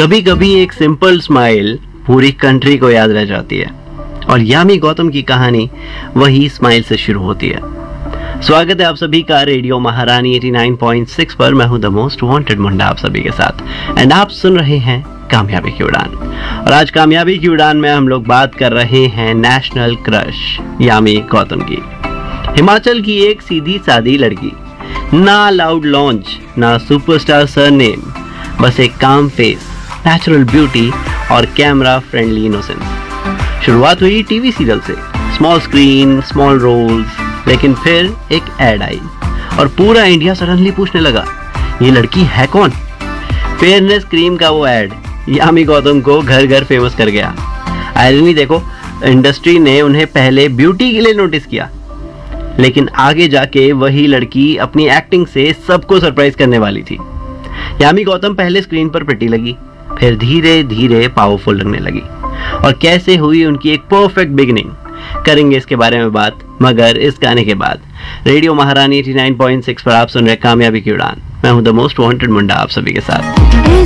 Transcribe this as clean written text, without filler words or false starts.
कभी कभी एक सिंपल स्माइल पूरी कंट्री को याद रह जाती है, और यामी गौतम की कहानी वही स्माइल से शुरू होती है। स्वागत है आप सभी का रेडियो महारानी 89.6 पर। मैं हूं द मोस्ट वांटेड मुंडा आप सभी के साथ, एंड आप सुन रहे हैं कामयाबी की उड़ान। और आज कामयाबी की उड़ान में हम लोग बात कर रहे हैं नेशनल क्रश यामी गौतम की। हिमाचल की एक सीधी सादी लड़की, ना लाउड लॉन्च, ना सुपरस्टार सरनेम, बस एक काम फेस, नेचुरल ब्यूटी और कैमरा फ्रेंडली इनोसेंस। शुरुआत हुई टीवी सीरियल से, स्मॉल स्क्रीन, स्मॉल रोल्स, लेकिन फिर एक एड आई और पूरा इंडिया सडनली पूछने लगा, ये लड़की है कौन? फेयरनेस क्रीम का वो एड यामी गौतम को घर घर फेमस कर गया। आयरनी देखो, इंडस्ट्री ने उन्हें पहले ब्यूटी के लिए नोटिस किया, लेकिन आगे जाके वही लड़की अपनी एक्टिंग से सबको सरप्राइज करने वाली थी। यामी गौतम पहले स्क्रीन पर प्रिटी लगी, फिर धीरे धीरे पावरफुल लगने लगी, और कैसे हुई उनकी एक परफेक्ट बिगिनिंग, करेंगे इसके बारे में बात, मगर इस गाने के बाद। रेडियो महारानी 89.6 पर आप सुन रहे कामयाबी की उड़ान। मैं हूं द मोस्ट वांटेड मुंडा आप सभी के साथ।